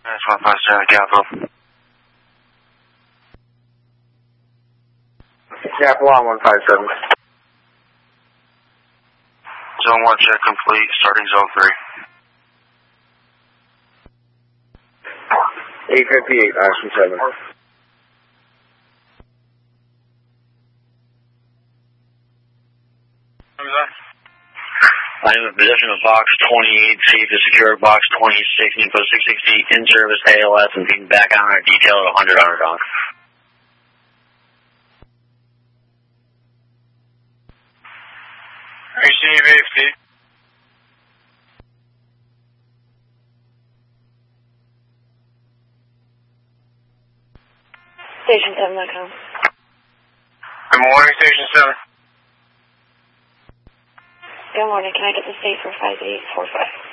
That's 157 Capital. Capital 157. Zone 1 check complete, starting zone 3. 858, Ashton 7. I am in possession of box 28, safe to secure box 26, info 660, in service ALS, and being back on our detail at 100 on dock. Receive AFD. Station 7.com. Good morning, Station 7. Good morning. Can I get the state for 5845?